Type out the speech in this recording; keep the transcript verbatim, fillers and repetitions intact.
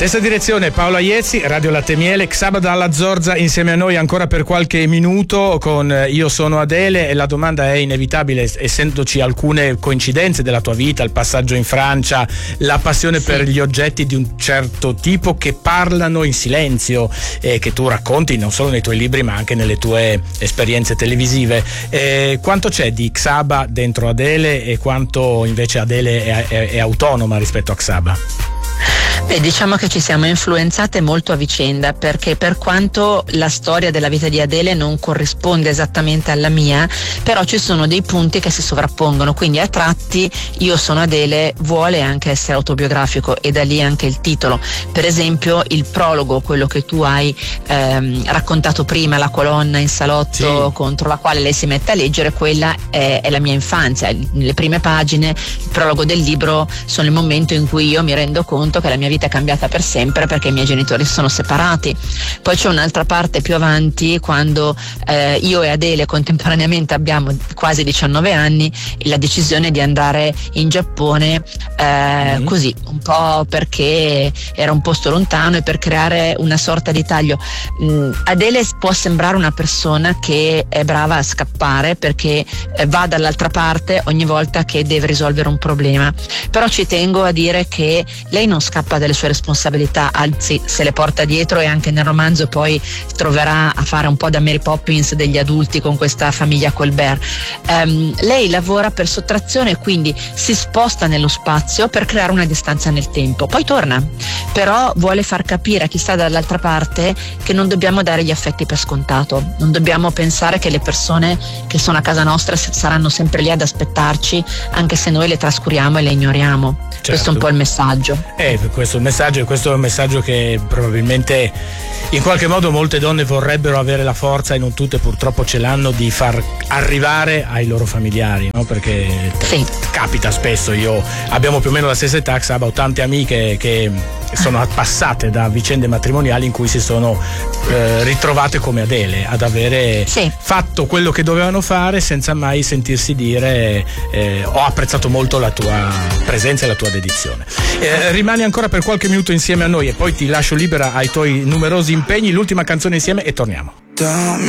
Stessa direzione Paola Iezzi, Radio Latte Miele, Xaba Dalla Zorza insieme a noi ancora per qualche minuto con Io sono Adele, e la domanda è inevitabile, essendoci alcune coincidenze della tua vita, il passaggio in Francia, la passione sì. per gli oggetti di un certo tipo che parlano in silenzio e che tu racconti non solo nei tuoi libri ma anche nelle tue esperienze televisive. Eh, quanto c'è di Xaba dentro Adele e quanto invece Adele è, è, è autonoma rispetto a Xaba? Beh, diciamo che ci siamo influenzate molto a vicenda, perché per quanto la storia della vita di Adele non corrisponde esattamente alla mia, però ci sono dei punti che si sovrappongono, quindi a tratti Io sono Adele vuole anche essere autobiografico, e da lì anche il titolo. Per esempio il prologo, quello che tu hai ehm, raccontato prima, la colonna in salotto sì. contro la quale lei si mette a leggere, quella è, è la mia infanzia. Le prime pagine, il prologo del libro, sono il momento in cui io mi rendo conto che la mia vita è cambiata per sempre perché i miei genitori si sono separati. Poi c'è un'altra parte più avanti, quando eh, io e Adele contemporaneamente abbiamo quasi diciannove anni, la decisione di andare in Giappone eh, mm. così, un po' perché era un posto lontano e per creare una sorta di taglio. Mm, Adele può sembrare una persona che è brava a scappare perché eh, va dall'altra parte ogni volta che deve risolvere un problema, però ci tengo a dire che lei non scappa delle sue responsabilità, anzi se le porta dietro, e anche nel romanzo poi troverà a fare un po' da Mary Poppins degli adulti con questa famiglia Colbert. Um, lei lavora per sottrazione, quindi si sposta nello spazio per creare una distanza nel tempo, poi torna, però vuole far capire a chi sta dall'altra parte che non dobbiamo dare gli affetti per scontato, non dobbiamo pensare che le persone che sono a casa nostra saranno sempre lì ad aspettarci anche se noi le trascuriamo e le ignoriamo. Certo. Questo è un po' il messaggio. Eh, questo è il messaggio, questo è un messaggio che probabilmente in qualche modo molte donne vorrebbero avere la forza, e non tutte purtroppo ce l'hanno, di far arrivare ai loro familiari, no? Perché sì. capita spesso, io abbiamo più o meno la stessa età, Xaba, ho tante amiche che sono passate da vicende matrimoniali in cui si sono eh, ritrovate come Adele ad avere sì. fatto quello che dovevano fare senza mai sentirsi dire eh, ho apprezzato molto la tua presenza e la tua dedizione. Eh, rimani ancora per qualche minuto insieme a noi e poi ti lascio libera ai tuoi numerosi impegni. L'ultima canzone insieme e torniamo.